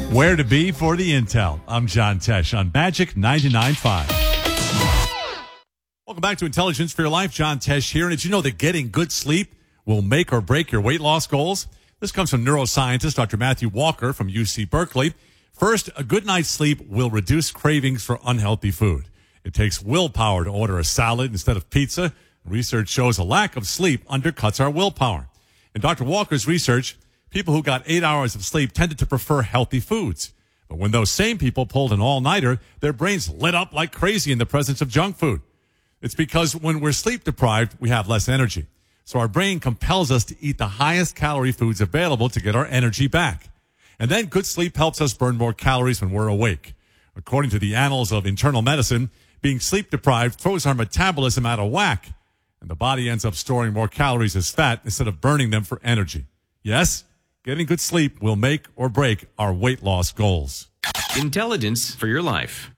Where to be for the intel. I'm John Tesh on Magic 99.5. Welcome back to Intelligence for Your Life. John Tesh here. And did you know that getting good sleep will make or break your weight loss goals? This comes from neuroscientist Dr. Matthew Walker from UC Berkeley. First, a good night's sleep will reduce cravings for unhealthy food. It takes willpower to order a salad instead of pizza. Research shows a lack of sleep undercuts our willpower. In Dr. Walker's research, people who got 8 hours of sleep tended to prefer healthy foods. But when those same people pulled an all-nighter, their brains lit up like crazy in the presence of junk food. It's because when we're sleep deprived, we have less energy. So our brain compels us to eat the highest calorie foods available to get our energy back. And then good sleep helps us burn more calories when we're awake. According to the Annals of Internal Medicine, being sleep deprived throws our metabolism out of whack, and the body ends up storing more calories as fat instead of burning them for energy. Yes, getting good sleep will make or break our weight loss goals. Intelligence for Your Life.